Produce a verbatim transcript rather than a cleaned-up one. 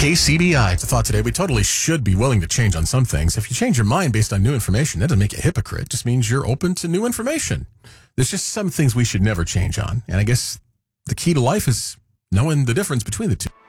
K C B I. It's a thought today. We totally should be willing to change on some things. If you change your mind based on new information, that doesn't make you a hypocrite. It just means you're open to new information. There's just some things we should never change on. And I guess the key to life is knowing the difference between the two.